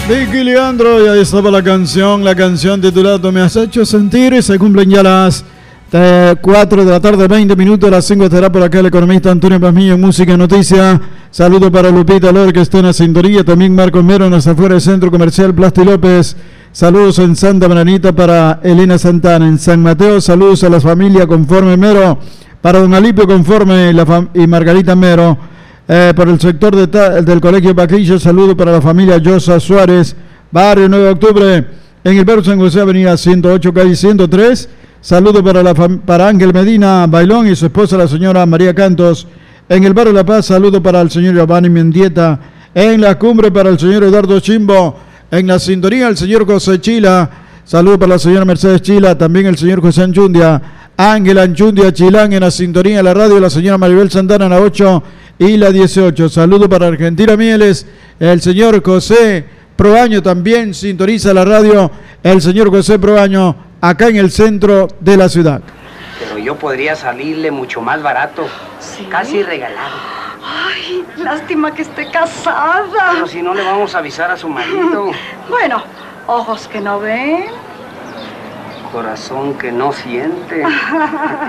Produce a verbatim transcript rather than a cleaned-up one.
Vicky Leandro, y ahí estaba la canción, la canción titulada Me has hecho sentir, y se cumplen ya las eh, cuatro de la tarde, veinte minutos, a las cinco estará por acá el economista Antonio Pazmiño en Música y Noticia. Saludo para Lupita Lor, que está en la sintonía, también Marcos Mero en las afueras del Centro Comercial Plasti López. Saludos en Santa Maranita para Elena Santana. En San Mateo, saludos a la familia Conforme Mero, para don Alipio Conforme y, la fam- y Margarita Mero. Eh, por el sector de ta- del Colegio Paquillo, saludo para la familia Yosa Suárez, barrio nueve de octubre, en el barrio San José, avenida ciento ocho, calle ciento tres. Saludo para, la fam- para Ángel Medina Bailón y su esposa, la señora María Cantos. En el barrio La Paz, saludo para el señor Giovanni Mendieta. En la cumbre, para el señor Eduardo Chimbo. En la sintonía, el señor José Chila. Saludo para la señora Mercedes Chila, también el señor José Anchundia. Ángel Anchundia Chilán en la sintonía de la radio, la señora Maribel Santana en la ocho y la dieciocho. Saludo para Argentina Mieles, el señor José Proaño también sintoniza la radio, el señor José Proaño, acá en el centro de la ciudad. Pero yo podría salirle mucho más barato, ¿Sí? casi regalado. Ay, lástima que esté casada. Pero si no le vamos a avisar a su marido. Bueno, ojos que no ven. Corazón que no siente.